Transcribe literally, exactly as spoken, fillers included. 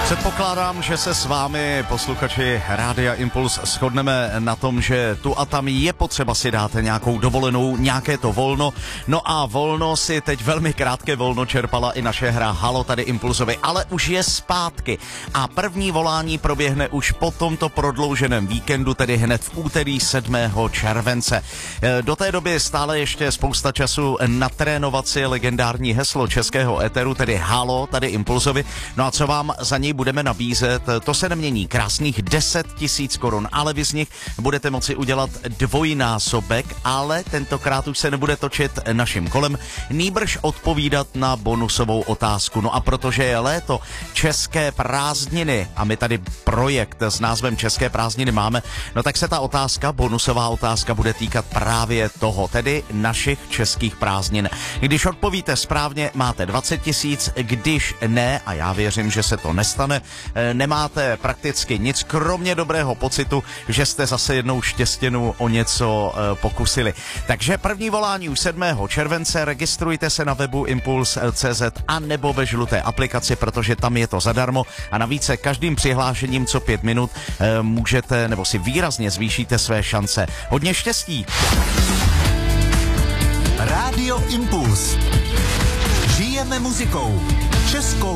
Předpokládám, že se s vámi, posluchači Rádia Impuls, shodneme na tom, že tu a tam je potřeba si dát nějakou dovolenou, nějaké to volno. No a volno si teď velmi krátké volno čerpala i naše hra Halo tady Impulsovi, ale už je zpátky. A první volání proběhne už po tomto prodlouženém víkendu, tedy hned v úterý sedmého července. Do té doby stále ještě spousta času natrénovat si legendární heslo českého éteru, tedy Halo tady Impulsovi. No a co vám za něj budeme nabízet, to se nemění, krásných deset tisíc korun, ale vy z nich budete moci udělat dvojnásobek, ale tentokrát už se nebude točit naším kolem, nýbrž odpovídat na bonusovou otázku. No a protože je léto, české prázdniny, a my tady projekt s názvem České prázdniny máme, no tak se ta otázka, bonusová otázka, bude týkat právě toho, tedy našich českých prázdnin. Když odpovíte správně, máte dvacet tisíc, když ne, a já věřím, že se to nestane, nemáte prakticky nic, kromě dobrého pocitu, že jste zase jednou štěstěnu o něco pokusili. Takže první volání už sedmého července, registrujte se na webu impuls tečka cé zet a nebo ve žluté aplikaci, protože tam je to zadarmo a navíc se každým přihlášením co pět minut můžete, nebo si výrazně zvýšíte své šance. Hodně štěstí! Rádio Impuls. Žijeme muzikou. Českou